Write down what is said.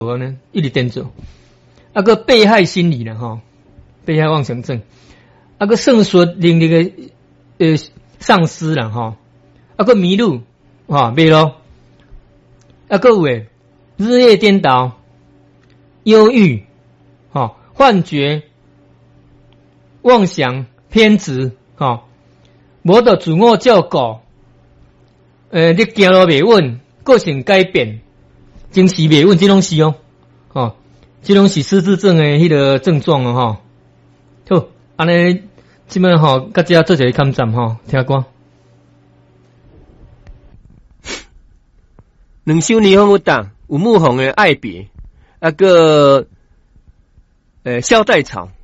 呢，一直颠做。啊个被害心理呢，哈，被害妄想症。啊个圣说能力的丧失了哈，啊个迷路哈，没咯。啊个有诶，日夜颠倒、忧郁、哈、幻觉、妄想、偏执、哈、无得自我照顾，你行路袂稳，个性改变，精神袂稳，这拢是哦，哦，这拢是失智症诶迄个症状哦，哈。好，安尼即摆吼，甲遮做一个勘站吼，听歌。 两首霓虹有档，有牧红的爱别，那个萧代草。